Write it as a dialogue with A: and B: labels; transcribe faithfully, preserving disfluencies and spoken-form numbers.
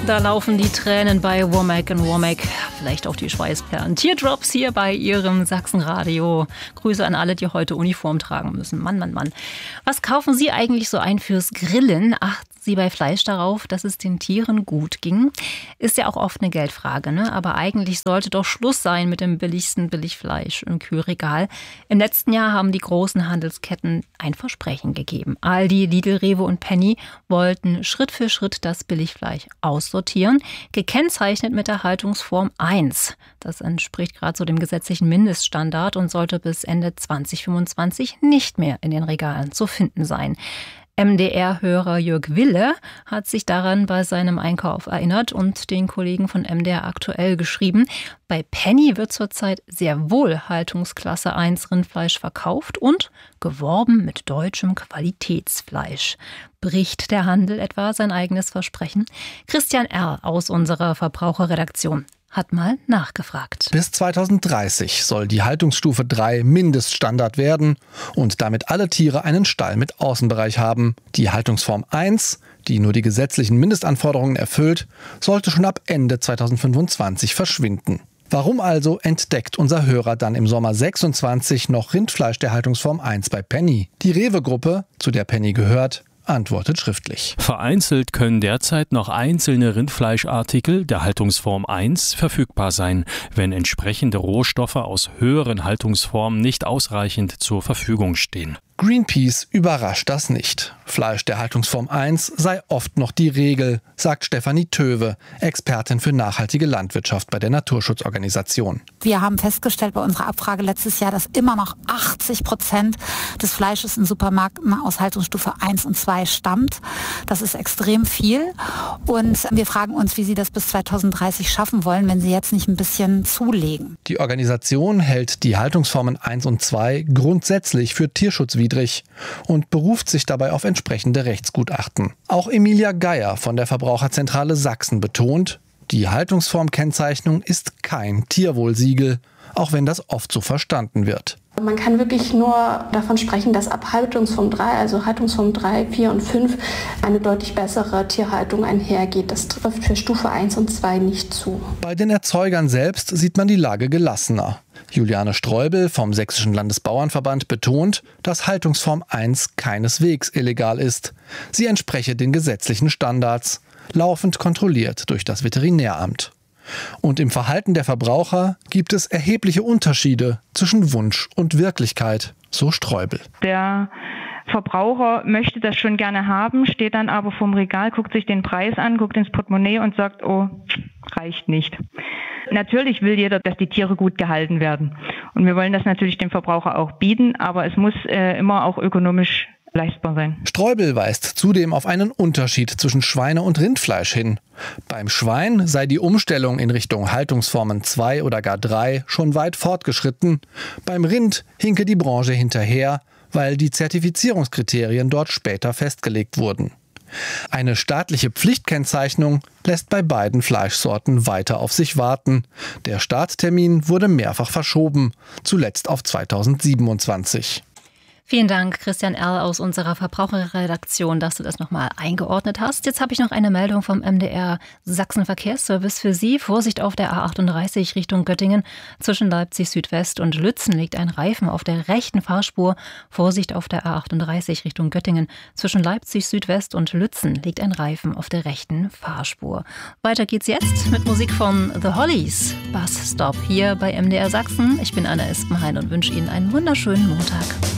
A: Da laufen die Tränen bei Womack und Womack. Vielleicht auch die Schweißperlen. Teardrops hier bei Ihrem Sachsenradio. Grüße an alle, die heute Uniform tragen müssen. Mann, Mann, Mann. Was kaufen Sie eigentlich so ein fürs Grillen? Achten Sie bei Fleisch darauf, dass es den Tieren gut ging? Ist ja auch oft eine Geldfrage, ne? Aber eigentlich sollte doch Schluss sein mit dem billigsten Billigfleisch im Kühlregal. Im letzten Jahr haben die großen Handelsketten ein Versprechen gegeben. Aldi, Lidl, Rewe und Penny wollten Schritt für Schritt das Billigfleisch aussortieren, gekennzeichnet mit der Haltungsform eins. Das entspricht gerade so dem gesetzlichen Mindeststandard und sollte bis Ende zwanzig fünfundzwanzig nicht mehr in den Regalen zu finden sein. M D R-Hörer Jörg Wille hat sich daran bei seinem Einkauf erinnert und den Kollegen von M D R aktuell geschrieben. Bei Penny wird zurzeit sehr wohl Haltungsklasse eins Rindfleisch verkauft und geworben mit deutschem Qualitätsfleisch. Bricht der Handel etwa sein eigenes Versprechen? Christian R. aus unserer Verbraucherredaktion hat mal nachgefragt.
B: Bis zweitausenddreißig soll die Haltungsstufe drei Mindeststandard werden und damit alle Tiere einen Stall mit Außenbereich haben. Die Haltungsform eins, die nur die gesetzlichen Mindestanforderungen erfüllt, sollte schon ab Ende zweitausendfünfundzwanzig verschwinden. Warum also entdeckt unser Hörer dann im Sommer sechsundzwanzig noch Rindfleisch der Haltungsform eins bei Penny? Die Rewe-Gruppe, zu der Penny gehört, antwortet schriftlich.
C: Vereinzelt können derzeit noch einzelne Rindfleischartikel der Haltungsform eins verfügbar sein, wenn entsprechende Rohstoffe aus höheren Haltungsformen nicht ausreichend zur Verfügung stehen.
B: Greenpeace überrascht das nicht. Fleisch der Haltungsform eins sei oft noch die Regel, sagt Stefanie Töwe, Expertin für nachhaltige Landwirtschaft bei der Naturschutzorganisation.
D: Wir haben festgestellt bei unserer Abfrage letztes Jahr, dass immer noch achtzig Prozent des Fleisches in Supermärkten aus Haltungsstufe eins und zwei stammt. Das ist extrem viel. Und wir fragen uns, wie sie das bis zweitausenddreißig schaffen wollen, wenn sie jetzt nicht ein bisschen zulegen.
B: Die Organisation hält die Haltungsformen eins und zwei grundsätzlich für tierschutzwidrig und beruft sich dabei auf entsprechende Rechtsgutachten. Auch Emilia Geier von der Verbraucherzentrale Sachsen betont, die Haltungsformkennzeichnung ist kein Tierwohlsiegel, auch wenn das oft so verstanden wird.
E: Man kann wirklich nur davon sprechen, dass ab Haltungsform drei, also Haltungsform drei, vier und fünf, eine deutlich bessere Tierhaltung einhergeht. Das trifft für Stufe eins und zwei nicht zu.
B: Bei den Erzeugern selbst sieht man die Lage gelassener. Juliane Streubel vom Sächsischen Landesbauernverband betont, dass Haltungsform eins keineswegs illegal ist. Sie entspreche den gesetzlichen Standards, laufend kontrolliert durch das Veterinäramt. Und im Verhalten der Verbraucher gibt es erhebliche Unterschiede zwischen Wunsch und Wirklichkeit, so Streubel.
F: Der Verbraucher möchte das schon gerne haben, steht dann aber vorm Regal, guckt sich den Preis an, guckt ins Portemonnaie und sagt, oh, reicht nicht. Natürlich will jeder, dass die Tiere gut gehalten werden. Und wir wollen das natürlich dem Verbraucher auch bieten, aber es muss äh, immer auch ökonomisch leistbar sein.
B: Streubel weist zudem auf einen Unterschied zwischen Schweine- und Rindfleisch hin. Beim Schwein sei die Umstellung in Richtung Haltungsformen zwei oder gar drei schon weit fortgeschritten. Beim Rind hinke die Branche hinterher, weil die Zertifizierungskriterien dort später festgelegt wurden. Eine staatliche Pflichtkennzeichnung lässt bei beiden Fleischsorten weiter auf sich warten. Der Starttermin wurde mehrfach verschoben, zuletzt auf zweitausendsiebenundzwanzig.
A: Vielen Dank, Christian Erl aus unserer Verbraucherredaktion, dass du das nochmal eingeordnet hast. Jetzt habe ich noch eine Meldung vom M D R Sachsen-Verkehrsservice für Sie. Vorsicht auf der A achtunddreißig Richtung Göttingen. Zwischen Leipzig Südwest und Lützen liegt ein Reifen auf der rechten Fahrspur. Vorsicht auf der A achtunddreißig Richtung Göttingen. Zwischen Leipzig Südwest und Lützen liegt ein Reifen auf der rechten Fahrspur. Weiter geht's jetzt mit Musik von The Hollies. Bus Stop hier bei M D R Sachsen. Ich bin Anna Espenhain und wünsche Ihnen einen wunderschönen Montag.